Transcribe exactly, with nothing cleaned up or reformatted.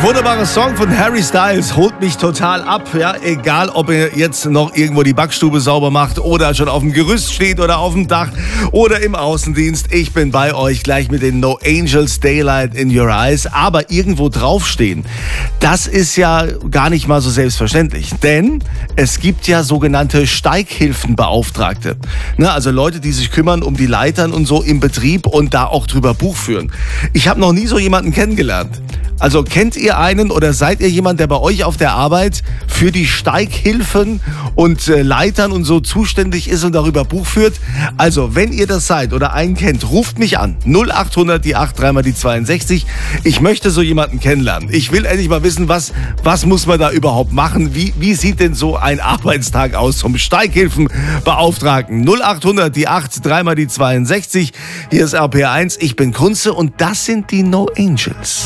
Wunderbarer Song von Harry Styles, holt mich total ab. Ja, egal, ob ihr jetzt noch irgendwo die Backstube sauber macht oder schon auf dem Gerüst steht oder auf dem Dach oder im Außendienst. Ich bin bei euch gleich mit den No Angels Daylight in Your Eyes. Aber irgendwo draufstehen, das ist ja gar nicht mal so selbstverständlich. Denn es gibt ja sogenannte Steighilfenbeauftragte. Ne, also Leute, die sich kümmern um die Leitern und so im Betrieb und da auch drüber Buch führen. Ich habe noch nie so jemanden kennengelernt. Also kennt ihr einen oder seid ihr jemand, der bei euch auf der Arbeit für die Steighilfen und äh, Leitern und so zuständig ist und darüber Buch führt? Also, wenn ihr das seid oder einen kennt, ruft mich an. null acht hundert, die acht, dreimal die zweiundsechzig. Ich möchte so jemanden kennenlernen. Ich will endlich mal wissen, was, was muss man da überhaupt machen? Wie, wie sieht denn so ein Arbeitstag aus zum Steighilfenbeauftragten? null acht hundert, die acht, dreimal die zweiundsechzig. Hier ist R P R eins. Ich bin Kunze und das sind die No Angels.